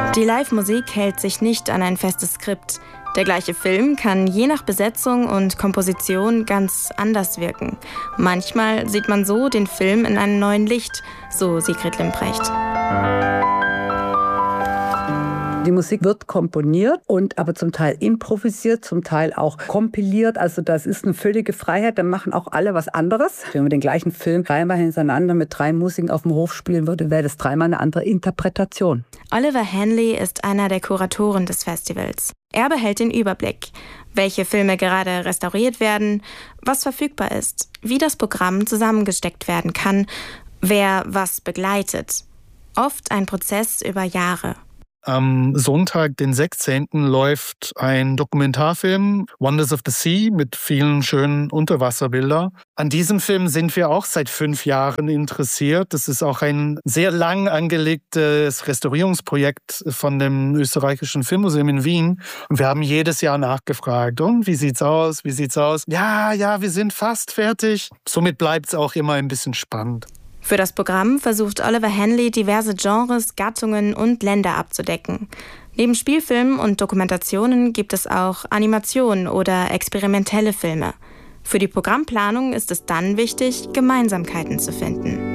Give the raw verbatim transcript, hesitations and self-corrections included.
Die Live-Musik hält sich nicht an ein festes Skript. Der gleiche Film kann je nach Besetzung und Komposition ganz anders wirken. Manchmal sieht man so den Film in einem neuen Licht, so Sigrid Limprecht. Die Musik wird komponiert und aber zum Teil improvisiert, zum Teil auch kompiliert. Also das ist eine völlige Freiheit. Dann machen auch alle was anderes. Wenn man den gleichen Film dreimal hintereinander mit drei Musikern auf dem Hof spielen würde, wäre das dreimal eine andere Interpretation. Oliver Hanley ist einer der Kuratoren des Festivals. Er behält den Überblick, welche Filme gerade restauriert werden, was verfügbar ist, wie das Programm zusammengesteckt werden kann, wer was begleitet. Oft ein Prozess über Jahre. Am Sonntag, den sechzehnten läuft ein Dokumentarfilm, Wonders of the Sea, mit vielen schönen Unterwasserbildern. An diesem Film sind wir auch seit fünf Jahren interessiert. Das ist auch ein sehr lang angelegtes Restaurierungsprojekt von dem österreichischen Filmmuseum in Wien. Und wir haben jedes Jahr nachgefragt, und wie sieht's aus, wie sieht's aus? Ja, ja, wir sind fast fertig. Somit bleibt es auch immer ein bisschen spannend. Für das Programm versucht Oliver Hanley, diverse Genres, Gattungen und Länder abzudecken. Neben Spielfilmen und Dokumentationen gibt es auch Animationen oder experimentelle Filme. Für die Programmplanung ist es dann wichtig, Gemeinsamkeiten zu finden.